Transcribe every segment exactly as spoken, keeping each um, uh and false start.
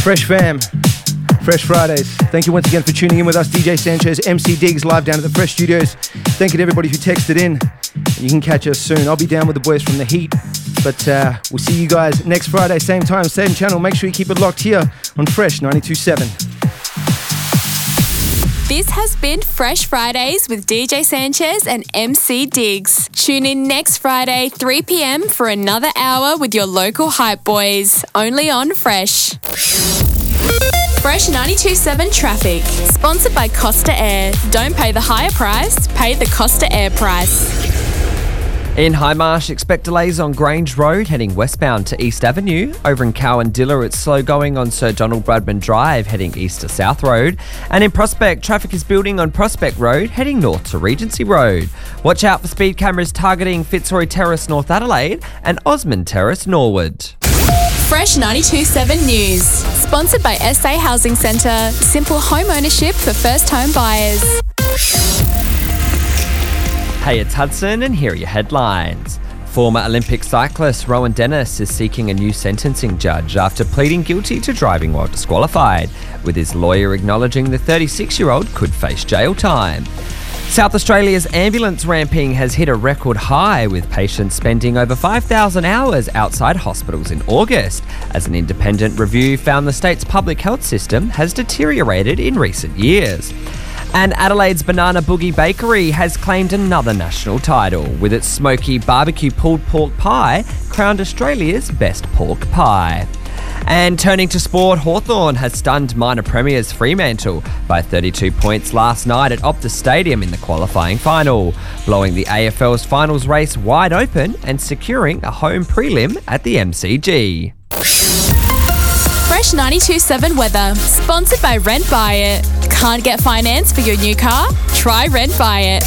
Fresh fam, Fresh Fridays. Thank you once again for tuning in with us. D J Sanchez, M C Diggs, live down at the Fresh Studios. Thank you to everybody who texted in. You can catch us soon. I'll be down with the boys from The Heat. But uh, we'll see you guys next Friday, same time, same channel. Make sure you keep it locked here on Fresh ninety-two point seven. This has been Fresh Fridays with D J Sanchez and M C Diggs. Tune in next Friday, three p.m. for another hour with your local hype boys. Only on Fresh. Fresh ninety-two point seven traffic. Sponsored by Costa Air. Don't pay the higher price, pay the Costa Air price. In Highmarsh, expect delays on Grange Road heading westbound to East Avenue. Over in Cowandilla, it's slow going on Sir Donald Bradman Drive heading east to South Road. And in Prospect, traffic is building on Prospect Road heading north to Regency Road. Watch out for speed cameras targeting Fitzroy Terrace, North Adelaide and Osmond Terrace, Norwood. Fresh ninety-two point seven News. Sponsored by S A Housing Centre. Simple home ownership for first home buyers. Hey, it's Hudson, and here are your headlines. Former Olympic cyclist Rowan Dennis is seeking a new sentencing judge after pleading guilty to driving while disqualified, with his lawyer acknowledging the thirty-six-year-old could face jail time. South Australia's ambulance ramping has hit a record high, with patients spending over five thousand hours outside hospitals in August, as an independent review found the state's public health system has deteriorated in recent years. And Adelaide's Banana Boogie Bakery has claimed another national title, with its smoky barbecue pulled pork pie crowned Australia's best pork pie. And turning to sport, Hawthorn has stunned minor premiers Fremantle by thirty-two points last night at Optus Stadium in the qualifying final, blowing the A F L's finals race wide open and securing a home prelim at the M C G. Fresh ninety-two point seven weather. Sponsored by Rent Buy It. Can't get finance for your new car? Try Rent Buy It.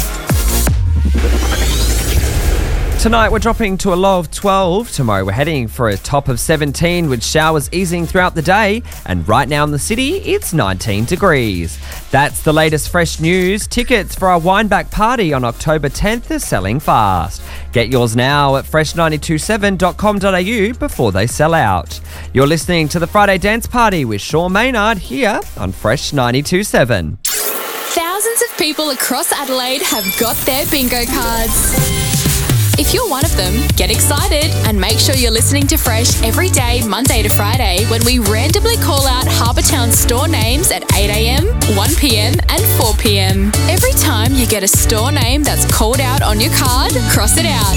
Tonight we're dropping to a low of twelve. Tomorrow we're heading for a top of seventeen with showers easing throughout the day. And right now in the city, it's nineteen degrees. That's the latest Fresh news. Tickets for our Wineback party on October tenth are selling fast. Get yours now at fresh nine two seven dot com dot a u before they sell out. You're listening to the Friday Dance Party with Sean Maynard here on Fresh ninety-two point seven. Thousands of people across Adelaide have got their bingo cards. If you're one of them, get excited and make sure you're listening to Fresh every day, Monday to Friday, when we randomly call out Harbour Town store names at eight a.m, one p.m and four p.m. Every time you get a store name that's called out on your card, cross it out.